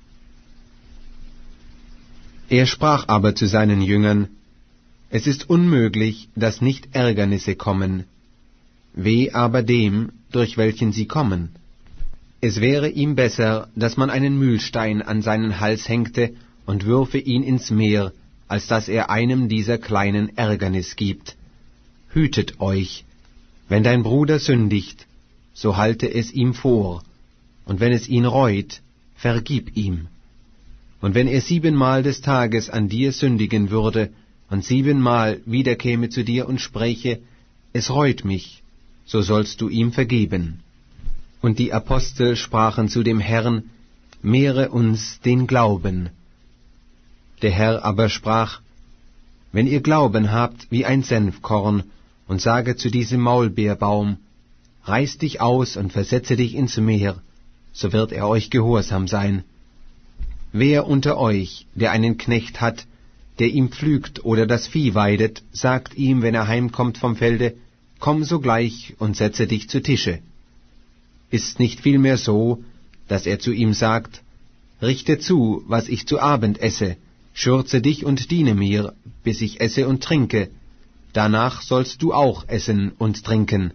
Er sprach aber zu seinen Jüngern, es ist unmöglich, dass nicht Ärgernisse kommen. Weh aber dem, durch welchen sie kommen. Es wäre ihm besser, dass man einen Mühlstein an seinen Hals hängte und würfe ihn ins Meer, als dass er einem dieser kleinen Ärgernis gibt. Hütet euch, wenn dein Bruder sündigt, so halte es ihm vor, und wenn es ihn reut, vergib ihm. Und wenn er siebenmal des Tages an dir sündigen würde, und siebenmal wiederkäme zu dir und spräche, es reut mich, so sollst du ihm vergeben. Und die Apostel sprachen zu dem Herrn, mehre uns den Glauben. Der Herr aber sprach, wenn ihr Glauben habt wie ein Senfkorn, und sage zu diesem Maulbeerbaum, reiß dich aus und versetze dich ins Meer, so wird er euch gehorsam sein. Wer unter euch, der einen Knecht hat, der ihm pflügt oder das Vieh weidet, sagt ihm, wenn er heimkommt vom Felde, komm sogleich und setze dich zu Tische. Ist nicht vielmehr so, dass er zu ihm sagt, richte zu, was ich zu Abend esse, schürze dich und diene mir, bis ich esse und trinke, danach sollst du auch essen und trinken.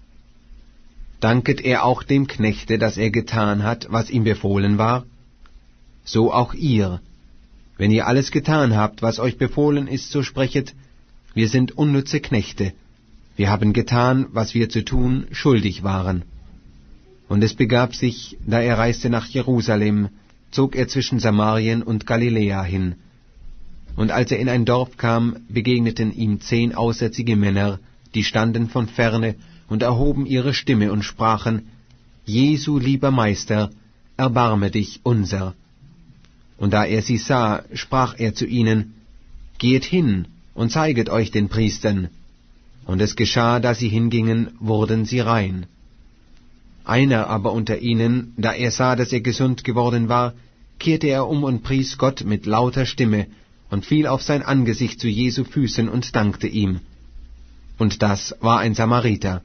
Danket er auch dem Knechte, dass er getan hat, was ihm befohlen war? So auch ihr. Wenn ihr alles getan habt, was euch befohlen ist, so sprechet, wir sind unnütze Knechte. Wir haben getan, was wir zu tun schuldig waren. Und es begab sich, da er reiste nach Jerusalem, zog er zwischen Samarien und Galiläa hin. Und als er in ein Dorf kam, begegneten ihm zehn aussätzige Männer, die standen von ferne und erhoben ihre Stimme und sprachen, Jesu, lieber Meister, erbarme dich unser. Und da er sie sah, sprach er zu ihnen, Geht hin und zeiget euch den Priestern. Und es geschah, da sie hingingen, wurden sie rein. Einer aber unter ihnen, da er sah, dass er gesund geworden war, kehrte er um und pries Gott mit lauter Stimme und fiel auf sein Angesicht zu Jesu Füßen und dankte ihm. Und das war ein Samariter.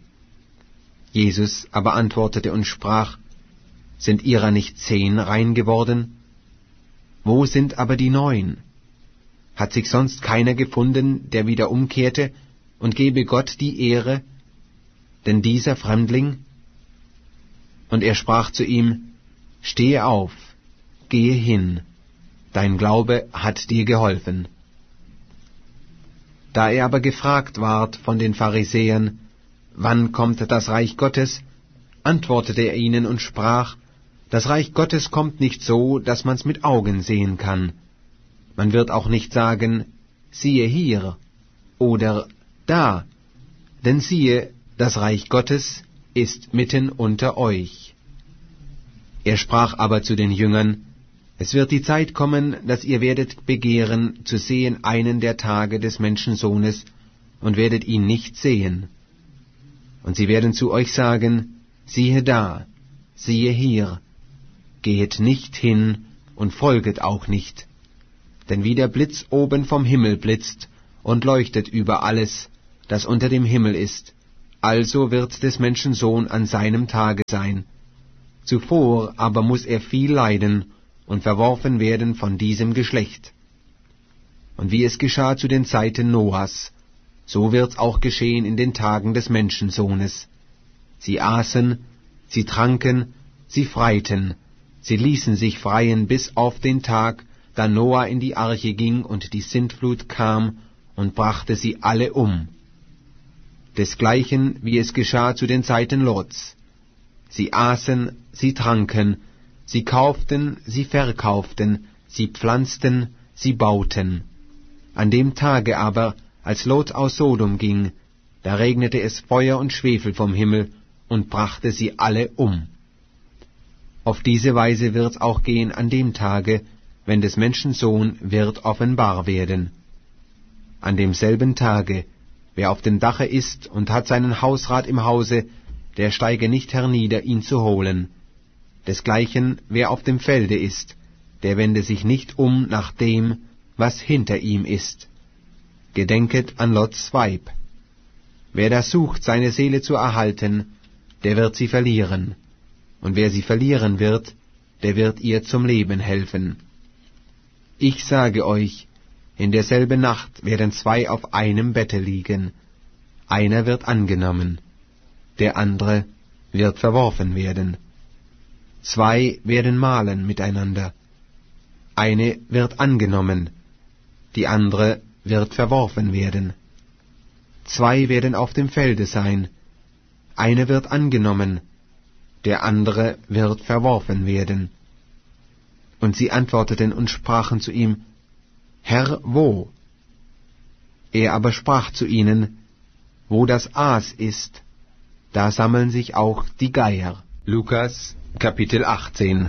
Jesus aber antwortete und sprach, Sind ihrer nicht zehn rein geworden? Wo sind aber die neun? Hat sich sonst keiner gefunden, der wieder umkehrte und gebe Gott die Ehre, denn dieser Fremdling? Und er sprach zu ihm, Stehe auf, gehe hin, dein Glaube hat dir geholfen. Da er aber gefragt ward von den Pharisäern, wann kommt das Reich Gottes, antwortete er ihnen und sprach, das Reich Gottes kommt nicht so, dass man's mit Augen sehen kann. Man wird auch nicht sagen, siehe hier oder da, denn siehe, das Reich Gottes ist mitten unter euch. Er sprach aber zu den Jüngern, es wird die Zeit kommen, dass ihr werdet begehren, zu sehen einen der Tage des Menschensohnes, und werdet ihn nicht sehen. Und sie werden zu euch sagen, siehe da, siehe hier, gehet nicht hin und folget auch nicht. Denn wie der Blitz oben vom Himmel blitzt und leuchtet über alles, das unter dem Himmel ist, also wird des Menschen Sohn an seinem Tage sein. Zuvor aber muß er viel leiden und verworfen werden von diesem Geschlecht. Und wie es geschah zu den Zeiten Noahs, so wird's auch geschehen in den Tagen des Menschensohnes. Sie aßen, sie tranken, sie freiten, sie ließen sich freien bis auf den Tag, da Noah in die Arche ging und die Sintflut kam und brachte sie alle um. Desgleichen, wie es geschah zu den Zeiten Lots. Sie aßen, sie tranken, sie kauften, sie verkauften, sie pflanzten, sie bauten. An dem Tage aber, als Lot aus Sodom ging, da regnete es Feuer und Schwefel vom Himmel und brachte sie alle um. Auf diese Weise wird's auch gehen an dem Tage, wenn des Menschen Sohn wird offenbar werden. An demselben Tage, wer auf dem Dache ist und hat seinen Hausrat im Hause, der steige nicht hernieder, ihn zu holen. Desgleichen, wer auf dem Felde ist, der wende sich nicht um nach dem, was hinter ihm ist. Gedenket an Lots Weib. Wer da sucht, seine Seele zu erhalten, der wird sie verlieren. Und wer sie verlieren wird, der wird ihr zum Leben helfen. Ich sage euch, in derselben Nacht werden zwei auf einem Bette liegen. Einer wird angenommen, der andere wird verworfen werden. Zwei werden mahlen miteinander. Eine wird angenommen, die andere wird verworfen werden. Zwei werden auf dem Felde sein. Einer wird angenommen, der andere wird verworfen werden. Und sie antworteten und sprachen zu ihm, Herr, wo? Er aber sprach zu ihnen, wo das Aas ist, da sammeln sich auch die Geier. Lukas, Kapitel achtzehn.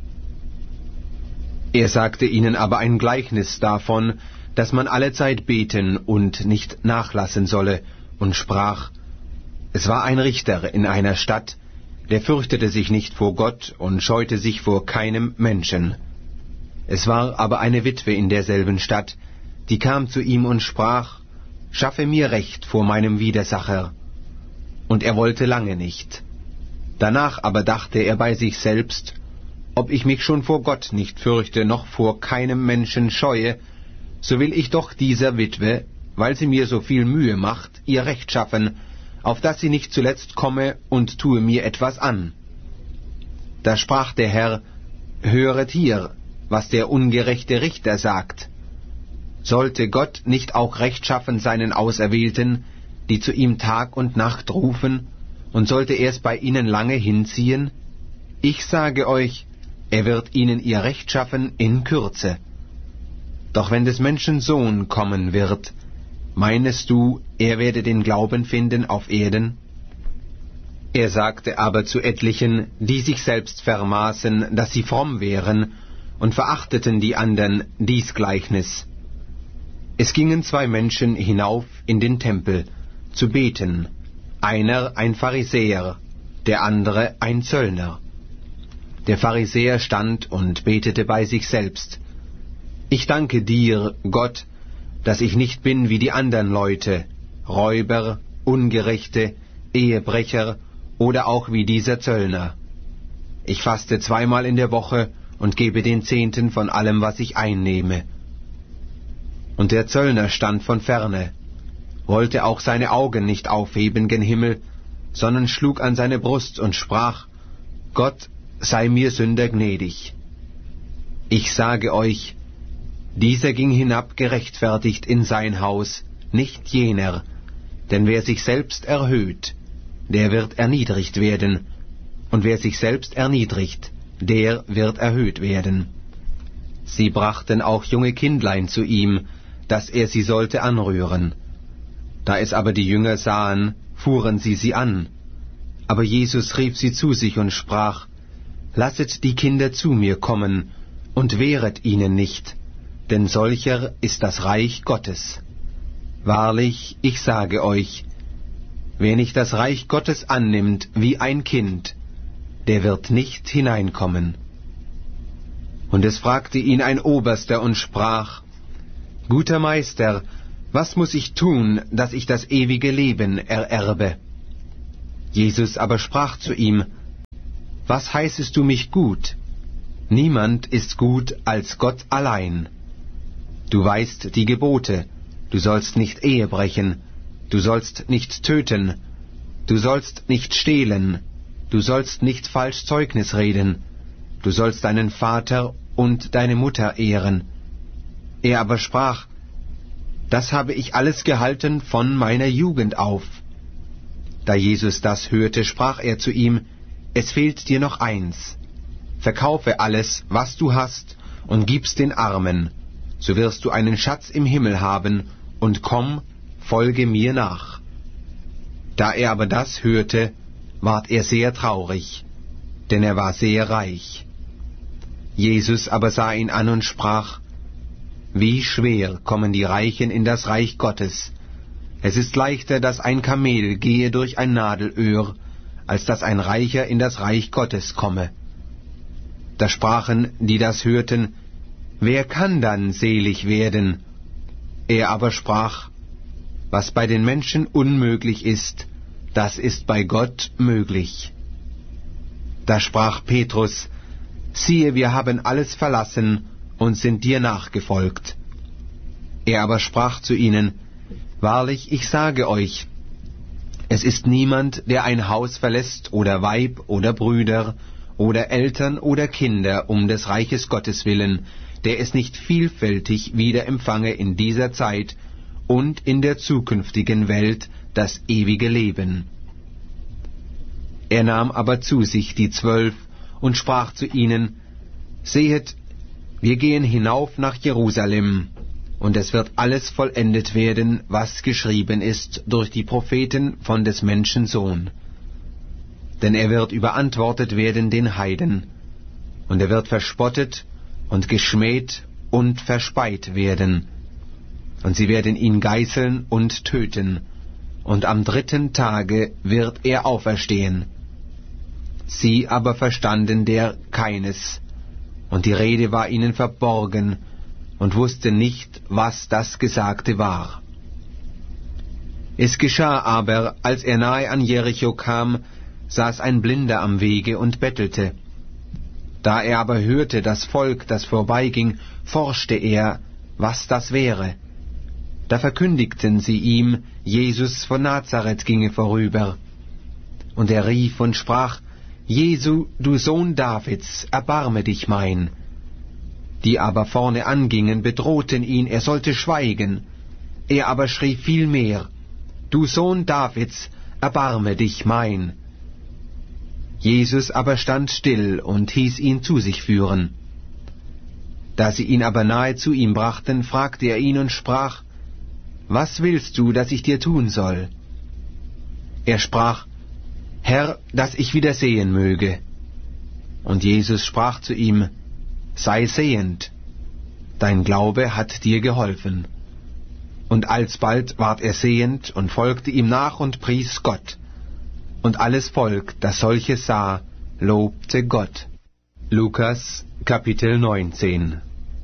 Er sagte ihnen aber ein Gleichnis davon, dass man allezeit beten und nicht nachlassen solle, und sprach, es war ein Richter in einer Stadt, der fürchtete sich nicht vor Gott und scheute sich vor keinem Menschen. Es war aber eine Witwe in derselben Stadt, die kam zu ihm und sprach, schaffe mir Recht vor meinem Widersacher. Und er wollte lange nicht. Danach aber dachte er bei sich selbst, ob ich mich schon vor Gott nicht fürchte, noch vor keinem Menschen scheue, so will ich doch dieser Witwe, weil sie mir so viel Mühe macht, ihr Recht schaffen, auf dass sie nicht zuletzt komme und tue mir etwas an. Da sprach der Herr, höret hier, was der ungerechte Richter sagt. Sollte Gott nicht auch Recht schaffen seinen Auserwählten, die zu ihm Tag und Nacht rufen, und sollte er es bei ihnen lange hinziehen? Ich sage euch, er wird ihnen ihr Recht schaffen in Kürze. Doch wenn des Menschen Sohn kommen wird, meinest du, er werde den Glauben finden auf Erden? Er sagte aber zu etlichen, die sich selbst vermaßen, dass sie fromm wären, und verachteten die andern, dies Gleichnis. Es gingen zwei Menschen hinauf in den Tempel, zu beten, einer ein Pharisäer, der andere ein Zöllner. Der Pharisäer stand und betete bei sich selbst, ich danke dir, Gott, dass ich nicht bin wie die andern Leute, Räuber, Ungerechte, Ehebrecher oder auch wie dieser Zöllner. Ich faste zweimal in der Woche und gebe den Zehnten von allem, was ich einnehme. Und der Zöllner stand von ferne, wollte auch seine Augen nicht aufheben gen Himmel, sondern schlug an seine Brust und sprach, Gott, sei mir Sünder gnädig. Ich sage euch, dieser ging hinab gerechtfertigt in sein Haus, nicht jener, denn wer sich selbst erhöht, der wird erniedrigt werden, und wer sich selbst erniedrigt, der wird erhöht werden. Sie brachten auch junge Kindlein zu ihm, dass er sie sollte anrühren. Da es aber die Jünger sahen, fuhren sie sie an. Aber Jesus rief sie zu sich und sprach, lasset die Kinder zu mir kommen, und wehret ihnen nicht, denn solcher ist das Reich Gottes. Wahrlich, ich sage euch, wer nicht das Reich Gottes annimmt wie ein Kind, der wird nicht hineinkommen. Und es fragte ihn ein Oberster und sprach, Guter Meister, was muss ich tun, dass ich das ewige Leben ererbe? Jesus aber sprach zu ihm, was heißest du mich gut? Niemand ist gut als Gott allein. Du weißt die Gebote, du sollst nicht Ehe brechen, du sollst nicht töten, du sollst nicht stehlen, du sollst nicht falsch Zeugnis reden, du sollst deinen Vater und deine Mutter ehren. Er aber sprach, das habe ich alles gehalten von meiner Jugend auf. Da Jesus das hörte, sprach er zu ihm, es fehlt dir noch eins. Verkaufe alles, was du hast, und gib's den Armen, so wirst du einen Schatz im Himmel haben, und komm, folge mir nach. Da er aber das hörte, ward er sehr traurig, denn er war sehr reich. Jesus aber sah ihn an und sprach, wie schwer kommen die Reichen in das Reich Gottes. Es ist leichter, dass ein Kamel gehe durch ein Nadelöhr, als dass ein Reicher in das Reich Gottes komme. Da sprachen, die das hörten, wer kann dann selig werden? Er aber sprach, was bei den Menschen unmöglich ist, das ist bei Gott möglich. Da sprach Petrus, siehe, wir haben alles verlassen und sind dir nachgefolgt. Er aber sprach zu ihnen, wahrlich, ich sage euch, es ist niemand, der ein Haus verlässt oder Weib oder Brüder oder Eltern oder Kinder um des Reiches Gottes willen, der es nicht vielfältig wieder empfange in dieser Zeit und in der zukünftigen Welt das ewige Leben. Er nahm aber zu sich die Zwölf und sprach zu ihnen, sehet, wir gehen hinauf nach Jerusalem, und es wird alles vollendet werden, was geschrieben ist durch die Propheten von des Menschen Sohn. Denn er wird überantwortet werden den Heiden, und er wird verspottet und geschmäht und verspeit werden, und sie werden ihn geißeln und töten, und am dritten Tage wird er auferstehen. Sie aber verstanden der keines, und die Rede war ihnen verborgen, und wussten nicht, was das Gesagte war. Es geschah aber, als er nahe an Jericho kam, saß ein Blinder am Wege und bettelte. Da er aber hörte das Volk, das vorbeiging, forschte er, was das wäre. Da verkündigten sie ihm, Jesus von Nazareth ginge vorüber. Und er rief und sprach, Jesu, du Sohn Davids, erbarme dich mein. Die aber vorne angingen, bedrohten ihn, er sollte schweigen. Er aber schrie viel mehr, du Sohn Davids, erbarme dich mein. Jesus aber stand still und hieß ihn zu sich führen. Da sie ihn aber nahe zu ihm brachten, fragte er ihn und sprach, was willst du, dass ich dir tun soll? Er sprach, Herr, dass ich wieder sehen möge. Und Jesus sprach zu ihm, sei sehend, dein Glaube hat dir geholfen. Und alsbald ward er sehend und folgte ihm nach und pries Gott. Und alles Volk, das solches sah, lobte Gott. Lukas, Kapitel neunzehn.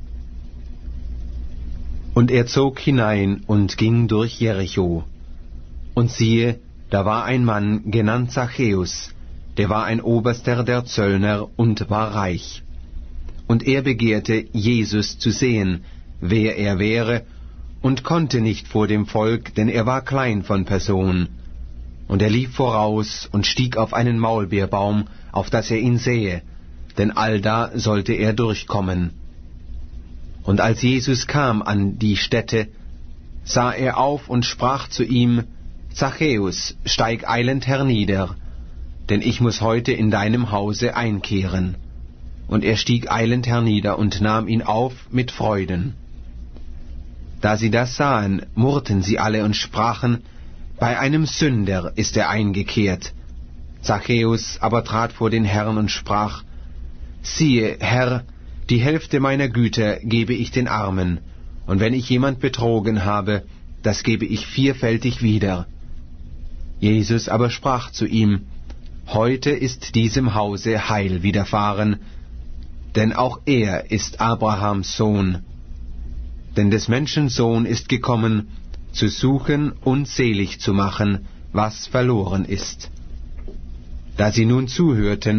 Und er zog hinein und ging durch Jericho. Und siehe, da war ein Mann, genannt Zachäus, der war ein Oberster der Zöllner und war reich. Und er begehrte, Jesus zu sehen, wer er wäre, und konnte nicht vor dem Volk, denn er war klein von Person. Und er lief voraus und stieg auf einen Maulbeerbaum, auf dass er ihn sähe, denn allda sollte er durchkommen. Und als Jesus kam an die Stätte, sah er auf und sprach zu ihm, Zachäus, steig eilend hernieder, denn ich muß heute in deinem Hause einkehren. Und er stieg eilend hernieder und nahm ihn auf mit Freuden. Da sie das sahen, murrten sie alle und sprachen, bei einem Sünder ist er eingekehrt. Zachäus aber trat vor den Herrn und sprach, siehe, Herr, die Hälfte meiner Güter gebe ich den Armen, und wenn ich jemand betrogen habe, das gebe ich vierfältig wieder. Jesus aber sprach zu ihm, heute ist diesem Hause Heil widerfahren, denn auch er ist Abrahams Sohn. Denn des Menschen Sohn ist gekommen, zu suchen und selig zu machen, was verloren ist. Da sie nun zuhörten,